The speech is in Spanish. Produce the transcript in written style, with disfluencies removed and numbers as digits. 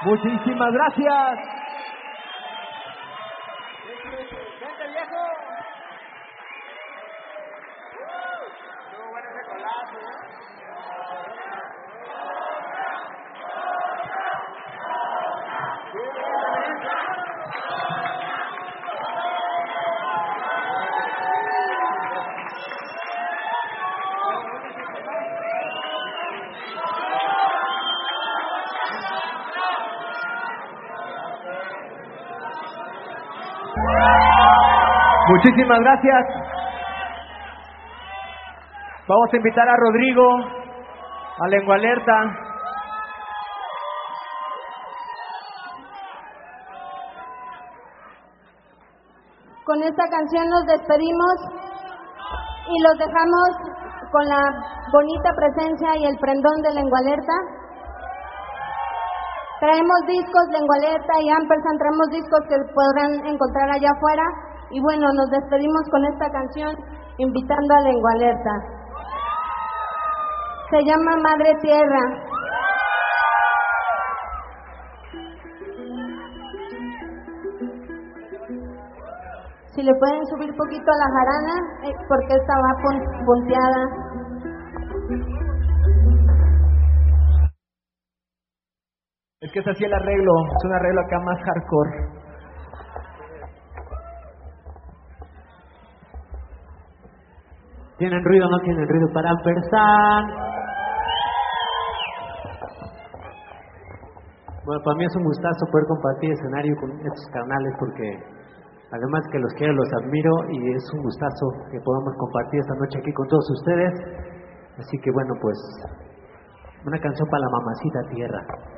Muchísimas gracias. ¡Vente, viejo! Estuvo bueno ese colazo, Muchísimas gracias. Vamos a invitar a Rodrigo, a Lengua Alerta. Con esta canción nos despedimos y los dejamos con la bonita presencia y el prendón de Lengua Alerta. Traemos discos, Lengua Alerta y Ampersand, traemos discos que podrán encontrar allá afuera. Y bueno, nos despedimos con esta canción invitando a Lengua Alerta. Se llama Madre Tierra. Si le pueden subir poquito a la jarana, porque esta va punteada. Es que es así el arreglo, es un arreglo acá más hardcore. ¿Tienen ruido o no tienen ruido para Ampersand? Bueno, para mí es un gustazo poder compartir escenario con estos canales porque además que los quiero, los admiro y es un gustazo que podamos compartir esta noche aquí con todos ustedes. Así que bueno, pues una canción para la mamacita tierra.